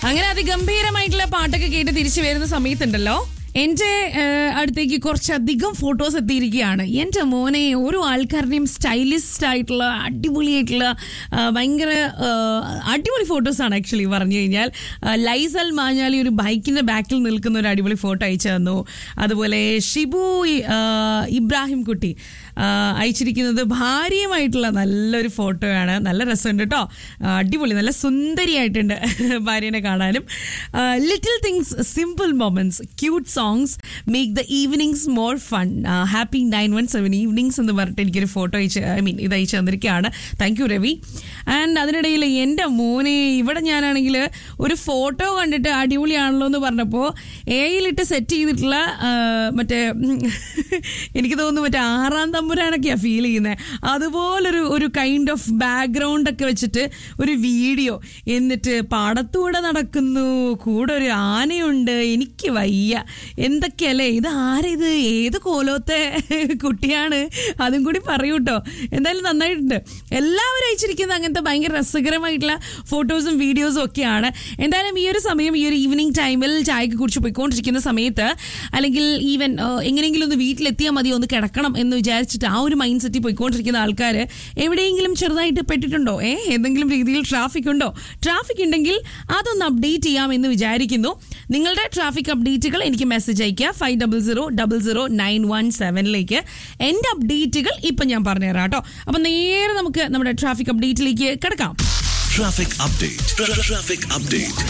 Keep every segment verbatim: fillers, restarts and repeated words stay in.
അങ്ങനെ അതിഗംഭീരമായിട്ടുള്ള പാട്ടൊക്കെ കേട്ട് തിരിച്ചു വരുന്ന സമയത്തുണ്ടല്ലോ, എന്റെ അടുത്തേക്ക് കുറച്ചധികം ഫോട്ടോസ് എത്തിയിരിക്കുകയാണ്. എന്റെ മോനെ, ഓരോ ആൾക്കാരുടെയും സ്റ്റൈലിസ്റ്റ് ആയിട്ടുള്ള അടിപൊളിയായിട്ടുള്ള ഭയങ്കര അടിപൊളി ഫോട്ടോസാണ്. ആക്ച്വലി പറഞ്ഞു കഴിഞ്ഞാൽ ലൈസൽ മാഞ്ഞാലി ഒരു ബൈക്കിന്റെ ബാക്കിൽ നിൽക്കുന്ന ഒരു അടിപൊളി ഫോട്ടോ അയച്ചു തന്നു. അതുപോലെ ഷിബു ഇബ്രാഹിം കുട്ടി അയച്ചിരിക്കുന്നത് ഭാര്യയുമായിട്ടുള്ള നല്ലൊരു ഫോട്ടോയാണ്. നല്ല രസമുണ്ട് കേട്ടോ, അടിപൊളി, നല്ല സുന്ദരിയായിട്ടുണ്ട് ഭാര്യനെ കാണാനും. Little things, simple moments, cute songs make the evenings more fun. Happy nine one seven evenings എന്ന് പറഞ്ഞിട്ട് എനിക്കൊരു ഫോട്ടോ അയച്ച് ഐ മീൻ ഇത് അയച്ചു തന്നിരിക്കുകയാണ്. Thank you Ravi. ആൻഡ് അതിനിടയിൽ എൻ്റെ മോനെ, ഇവിടെ ഞാനാണെങ്കിൽ ഒരു ഫോട്ടോ കണ്ടിട്ട് അടിപൊളിയാണല്ലോ എന്ന് പറഞ്ഞപ്പോൾ എയിലിട്ട് സെറ്റ് ചെയ്തിട്ടുള്ള മറ്റേ എനിക്ക് തോന്നുന്നു മറ്റേ ആറാം തമ്പുരാനൊക്കെയാണ് ഫീൽ ചെയ്യുന്നത്. അതുപോലൊരു ഒരു കൈൻഡ് ഓഫ് ബാക്ക്ഗ്രൗണ്ട് ഒക്കെ വെച്ചിട്ട് ഒരു വീഡിയോ, എന്നിട്ട് പാടത്തൂടെ നടക്കുന്നു, കൂടെ ഒരു ആനയുണ്ട്. എനിക്ക് വയ്യ, എന്തൊക്കെയല്ലേ ഇത്, ആരിത്, ഏത് കോലത്തെ കുട്ടിയാണ്, അതും കൂടി പറയൂ കേട്ടോ. എന്തായാലും നന്നായിട്ടുണ്ട്. എല്ലാവരും അയച്ചിരിക്കുന്നത് അങ്ങനത്തെ ഭയങ്കര രസകരമായിട്ടുള്ള ഫോട്ടോസും വീഡിയോസും ഒക്കെയാണ്. എന്തായാലും ഈ ഒരു സമയം, ഈ ഒരു ഈവനിങ് ടൈമിൽ ചായക്ക് കുറിച്ച് പോയിക്കൊണ്ടിരിക്കുന്ന സമയത്ത്, അല്ലെങ്കിൽ ഈവൻ എങ്ങനെയെങ്കിലും ഒന്ന് വീട്ടിലെത്തിയാൽ മതി, ഒന്ന് കിടക്കണം എന്ന് വിചാരിച്ചിട്ട് ആ ഒരു മൈൻഡ് സെറ്റിൽ പോയിക്കൊണ്ടിരിക്കുന്ന ആൾക്കാർ എവിടെയെങ്കിലും ചെറുതായിട്ട് പെട്ടിട്ടുണ്ടോ? ഏ ഏതെങ്കിലും രീതിയിൽ ട്രാഫിക് ഉണ്ടോ? ട്രാഫിക് ഉണ്ടെങ്കിൽ അതൊന്ന് അപ്ഡേറ്റ് ചെയ്യാമെന്ന് വിചാരിക്കുന്നു. നിങ്ങളുടെ ട്രാഫിക് അപ്ഡേറ്റുകൾ എനിക്ക് മെസ്സേജ് അയക്കുക five double zero double zero nine one സെവനിലേക്ക്. എൻ്റെ അപ്ഡേറ്റുകൾ ഇപ്പം ഞാൻ പറഞ്ഞുതരാം കേട്ടോ. അപ്പം നേരെ നമുക്ക് നമ്മുടെ ട്രാഫിക് അപ്ഡേറ്റിലേക്ക് കിടക്കാം. Traffic update traffic update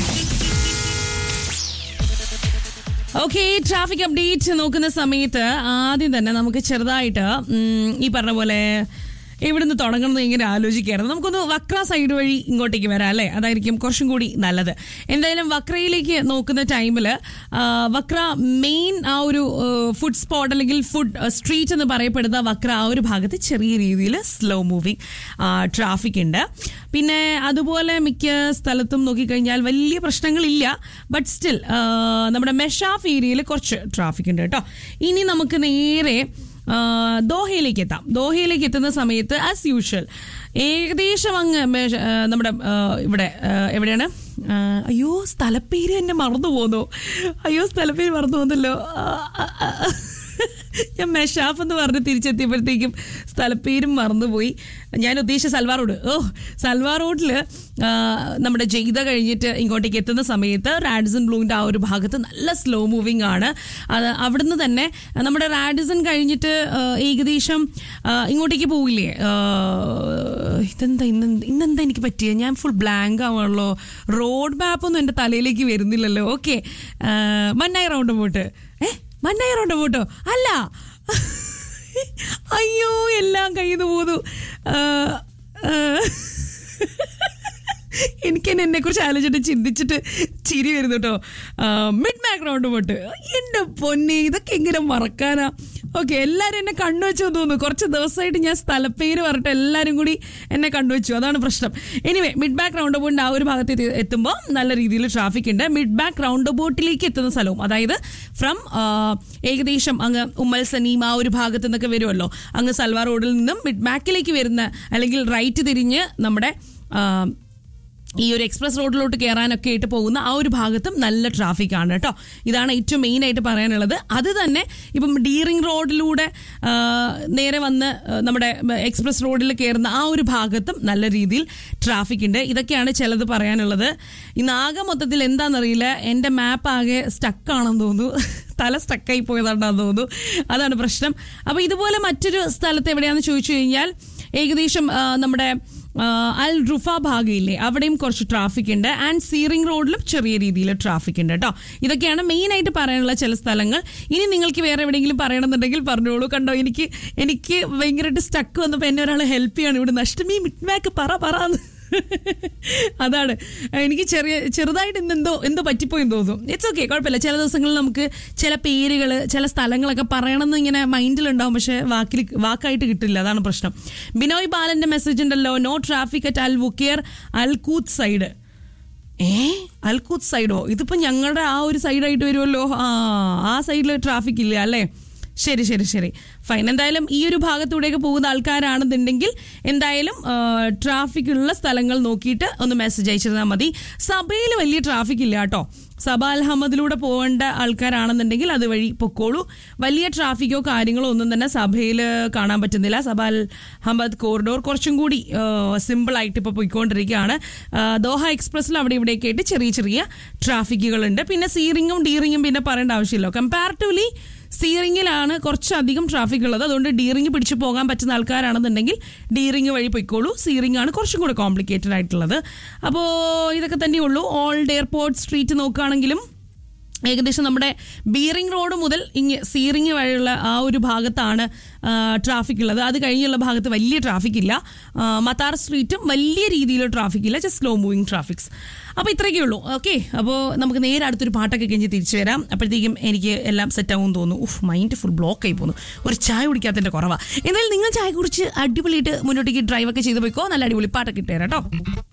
okay, traffic update നോക്കുന്ന സമയത്ത് ആദ്യം തന്നെ നമുക്ക് ചെറുതായിട്ട് ഈ പറഞ്ഞ പോലെ എവിടുന്ന് തുടങ്ങണമെന്ന് ഇങ്ങനെ ആലോചിക്കുകയായിരുന്നു. നമുക്കൊന്ന് വക്ര സൈഡ് വഴി ഇങ്ങോട്ടേക്ക് വരാം അല്ലേ, അതായിരിക്കും കുറച്ചും കൂടി നല്ലത്. എന്തായാലും വക്രയിലേക്ക് നോക്കുന്ന ടൈമിൽ വക്ര മെയിൻ ആ ഒരു ഫുഡ് സ്പോട്ട് അല്ലെങ്കിൽ ഫുഡ് സ്ട്രീറ്റ് എന്ന് പറയപ്പെടുന്ന വക്ര ആ ഒരു ഭാഗത്ത് ചെറിയ രീതിയിൽ സ്ലോ മൂവിങ് ട്രാഫിക് ഉണ്ട്. പിന്നെ അതുപോലെ മിക്ക സ്ഥലത്തും നോക്കിക്കഴിഞ്ഞാൽ വലിയ പ്രശ്നങ്ങളില്ല, ബട്ട് സ്റ്റിൽ നമ്മുടെ മെഷാഫ് ഏരിയയിൽ കുറച്ച് ട്രാഫിക് ഉണ്ട് കേട്ടോ. ഇനി നമുക്ക് നേരെ ദോഹയിലേക്ക് എത്താം. ദോഹയിലേക്ക് എത്തുന്ന സമയത്ത് ആസ് യൂഷ്വൽ ഏകദേശം അങ്ങ് നമ്മുടെ ഇവിടെ എവിടെയാണ്, അയ്യോ സ്ഥലപ്പേര് എന്നെ മറന്നു പോന്നു, അയ്യോ സ്ഥലപ്പേര് മറന്നു പോകുന്നല്ലോ. ഞാൻ മെഷാഫ് എന്ന് പറഞ്ഞ് തിരിച്ചെത്തിയപ്പോഴത്തേക്കും സ്ഥലപ്പേരും മറന്നുപോയി. ഞാൻ ഉദ്ദേശിച്ച സൽവാർ റോഡ്. ഓ സൽവാർ റോഡിൽ നമ്മുടെ ജയ്ത കഴിഞ്ഞിട്ട് ഇങ്ങോട്ടേക്ക് എത്തുന്ന സമയത്ത് റാഡിസൺ ബ്ലൂവിൻ്റെ ആ ഒരു ഭാഗത്ത് നല്ല സ്ലോ മൂവിങ് ആണ്. അത് അവിടുന്ന് തന്നെ നമ്മുടെ റാഡിസൺ കഴിഞ്ഞിട്ട് ഏകദേശം ഇങ്ങോട്ടേക്ക് പോവില്ലേ, ഇതെന്താ ഇന്ന് ഇന്നെന്താ എനിക്ക് പറ്റിയത്, ഞാൻ ഫുൾ ബ്ലാങ്ക് ആവുള്ളൂ, റോഡ് മാപ്പൊന്നും എൻ്റെ തലയിലേക്ക് വരുന്നില്ലല്ലോ. ഓക്കെ, മന്നായി റൗണ്ട് പോട്ട് ഏ മന്നായി റൗണ്ട് പോട്ടോ അല്ല, അയ്യോ എല്ലാം കയ്യിൽ നിന്ന് പോന്നു. എനിക്കെന്നെ എന്നെ കുറിച്ച് ആലോചിച്ചിട്ട് ചിന്തിച്ചിട്ട് ചിരി വരുന്നു കേട്ടോ. മിഡ് മാക് റൗണ്ട് പോട്ട്, എൻ്റെ പൊന്നെ ഇതൊക്കെ എങ്ങനെ മറക്കാനാ. ഓക്കെ, എല്ലാവരും എന്നെ കണ്ണുവെച്ചു തോന്നുന്നു. കുറച്ച് ദിവസമായിട്ട് ഞാൻ സ്ഥലപ്പേര് പറഞ്ഞിട്ട് എല്ലാവരും കൂടി എന്നെ കണ്ടുവച്ചു, അതാണ് പ്രശ്നം. എനിവേ, മിഡ് ബാക്ക് റൗണ്ട് ബോട്ടിൻ്റെ ആ ഒരു ഭാഗത്ത് എത്തുമ്പോൾ നല്ല രീതിയിൽ ട്രാഫിക് ഉണ്ട്. മിഡ് ബാക്ക് റൗണ്ട് ബോട്ടിലേക്ക് എത്തുന്ന സ്ഥലവും, അതായത് ഫ്രം ഏകദേശം അങ്ങ് ഉമ്മൽ സനീം ആ ഒരു ഭാഗത്തു നിന്നൊക്കെ വരുമല്ലോ, അങ്ങ് സൽവാർ റോഡിൽ നിന്നും മിഡ് ബാക്കിലേക്ക് വരുന്ന അല്ലെങ്കിൽ റൈറ്റ് തിരിഞ്ഞ് നമ്മുടെ ഈ ഒരു എക്സ്പ്രസ് റോഡിലോട്ട് കയറാനൊക്കെ ആയിട്ട് പോകുന്ന ആ ഒരു ഭാഗത്തും നല്ല ട്രാഫിക് ആണ് കേട്ടോ. ഇതാണ് ഏറ്റവും മെയിൻ ആയിട്ട് പറയാനുള്ളത്. അത് തന്നെ ഇപ്പം ഡീറിംഗ് റോഡിലൂടെ നേരെ വന്ന് നമ്മുടെ എക്സ്പ്രസ് റോഡിൽ കയറുന്ന ആ ഒരു ഭാഗത്തും നല്ല രീതിയിൽ ട്രാഫിക് ഉണ്ട്. ഇതൊക്കെയാണ് ചിലത് പറയാനുള്ളത്. ഇന്ന് ആകെ മൊത്തത്തിൽ എന്താണെന്നറിയില്ല, എൻ്റെ മാപ്പ് ആകെ സ്റ്റക്കാണെന്ന് തോന്നുന്നു, തല സ്റ്റക്കായി പോയതാണെന്ന് തോന്നുന്നു, അതാണ് പ്രശ്നം. അപ്പോൾ ഇതുപോലെ മറ്റൊരു സ്ഥലത്ത് എവിടെയാണെന്ന് ചോദിച്ചു കഴിഞ്ഞാൽ ഏകദേശം നമ്മുടെ അൽ റുഫ ഭാഗയില്ലേ, അവിടെയും കുറച്ച് ട്രാഫിക് ഉണ്ട്. ആൻഡ് സീറിംഗ് റോഡിലും ചെറിയ രീതിയിൽ ട്രാഫിക് ഉണ്ട് കേട്ടോ. ഇതൊക്കെയാണ് മെയിനായിട്ട് പറയാനുള്ള ചില സ്ഥലങ്ങൾ. ഇനി നിങ്ങൾക്ക് വേറെ എവിടെയെങ്കിലും പറയണമെന്നുണ്ടെങ്കിൽ പറഞ്ഞോളൂ. കണ്ടോ, എനിക്ക് എനിക്ക് ഭയങ്കരമായിട്ട് സ്റ്റക്ക് വന്നപ്പോൾ എന്നെ ഒരാൾ ഹെൽപ്പ് ചെയ്യാണ് ഇവിടെ. നഷ്ടമീ മിഡ് ബാക്ക് പറ പറയാന്ന് അതാണ് എനിക്ക് ചെറിയ ചെറുതായിട്ട് ഇന്ന് എന്തോ എന്തോ പറ്റിപ്പോയെന്ന് തോന്നുന്നു. ഇറ്റ്സ് ഓക്കെ, കുഴപ്പമില്ല. ചില ദിവസങ്ങളിൽ നമുക്ക് ചില പേരുകൾ ചില സ്ഥലങ്ങളൊക്കെ പറയണമെന്ന് ഇങ്ങനെ മൈൻഡിലുണ്ടാവും, പക്ഷെ വാക്കിൽ വാക്കായിട്ട് കിട്ടില്ല, അതാണ് പ്രശ്നം. ബിനോയ് ബാലന്റെ മെസ്സേജ് ഉണ്ടല്ലോ, no traffic at Al വുക്കിയർ അൽകൂത്ത് side. ഏ അൽകൂത്ത് സൈഡോ? ഇതിപ്പോൾ ഞങ്ങളുടെ ആ ഒരു സൈഡായിട്ട് വരുമല്ലോ. ആ ആ സൈഡിൽ ട്രാഫിക് ഇല്ല അല്ലേ? ശരി ശരി ശരി ഫൈൻ. എന്തായാലും ഈ ഒരു ഭാഗത്തൂടെയൊക്കെ പോകുന്ന ആൾക്കാരാണെന്നുണ്ടെങ്കിൽ എന്തായാലും ട്രാഫിക് ഉള്ള സ്ഥലങ്ങൾ നോക്കിയിട്ട് ഒന്ന് മെസ്സേജ് അയച്ചിരുന്നാൽ മതി. സഭയിൽ വലിയ ട്രാഫിക് ഇല്ല കേട്ടോ. സബ അൽഹമ്മദിലൂടെ പോകേണ്ട ആൾക്കാരാണെന്നുണ്ടെങ്കിൽ അതുവഴി പൊക്കോളൂ. വലിയ ട്രാഫിക്കോ കാര്യങ്ങളോ ഒന്നും തന്നെ സഭയിൽ കാണാൻ പറ്റുന്നില്ല. സബ അൽ ഹമ്മദ് കോറിഡോർ കുറച്ചും കൂടി സിമ്പിൾ ആയിട്ട് ഇപ്പോൾ പോയിക്കൊണ്ടിരിക്കുകയാണ്. ദോഹ എക്സ്പ്രസ്സിൽ അവിടെ ഇവിടെയൊക്കെ ആയിട്ട് ചെറിയ ചെറിയ ട്രാഫിക്കുകളുണ്ട്. പിന്നെ സീറിങ്ങും ഡീറിങ്ങും പിന്നെ പറയേണ്ട ആവശ്യമില്ല. കമ്പാരിറ്റീവ്ലി സീറിങ്ങിലാണ് കുറച്ചധികം ട്രാഫിക് ഉള്ളത്. അതുകൊണ്ട് ഡീറിങ് പിടിച്ചു പോകാൻ പറ്റുന്ന ആൾക്കാരാണെന്നുണ്ടെങ്കിൽ ഡീറിങ് വഴി പോയിക്കോളൂ. സീറിംഗ് ആണ് കുറച്ചും കൂടെ കോംപ്ലിക്കേറ്റഡ് ആയിട്ടുള്ളത്. അപ്പോൾ ഇതൊക്കെ തന്നെയുള്ളൂ. ഓൾഡ് എയർപോർട്ട് സ്ട്രീറ്റ് നോക്കുകയാണെങ്കിലും ഏകദേശം നമ്മുടെ ബീറിംഗ് റോഡ് മുതൽ ഇങ്ങ് സീറിംഗ് വഴിയുള്ള ആ ഒരു ഭാഗത്താണ് ട്രാഫിക് ഉള്ളത്. അത് കഴിഞ്ഞുള്ള ഭാഗത്ത് വലിയ ട്രാഫിക് ഇല്ല. മത്താർ സ്ട്രീറ്റും വലിയ രീതിയിൽ ട്രാഫിക് ഇല്ല, ജസ്റ്റ് സ്ലോ മൂവിങ് ട്രാഫിക്സ്. അപ്പോൾ ഇത്രയൊക്കെ ഉള്ളൂ. ഓക്കെ, അപ്പോൾ നമുക്ക് നേരെ അടുത്തൊരു പാട്ടൊക്കെ കഴിഞ്ഞ് തിരിച്ചു വരാം. അപ്പോഴത്തേക്കും എനിക്ക് എല്ലാം സെറ്റ് ആകുമെന്ന് തോന്നുന്നു. ഉഫ്, മൈൻഡ് ഫുൾ ബ്ലോക്ക് ആയി പോകുന്നു. ഒരു ചായ കുടിക്കാത്തതിൻ്റെ കുറവാണ്. എന്നാലും നിങ്ങൾ ചായ കുടിച്ച് അടിപൊളിയായിട്ട് മുന്നോട്ടേക്ക് ഡ്രൈവൊക്കെ ചെയ്ത് പോയിക്കോ. നല്ല അടിപൊളി പാട്ടൊക്കെ ഇട്ടുതരാം കേട്ടോ.